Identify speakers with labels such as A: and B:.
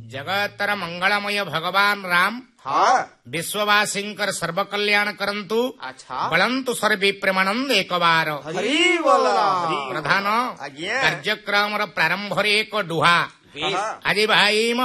A: जगतर मंगलमय भगवान राम
B: हाँ
A: विश्ववासींकर सर्व कल्याण करंतु
B: अच्छा
A: बलंतु सर्वे प्रेमानंद एक बार
B: हरि बोला
A: प्रधान
B: ଆଜ୍ଞା
A: କାର୍ଯ୍ୟକ୍ରମର ପ୍ରାରମ୍ଭରେ ଏକ ଡୁହା
B: ବେଶ।
A: ଆଜି ଭାଇ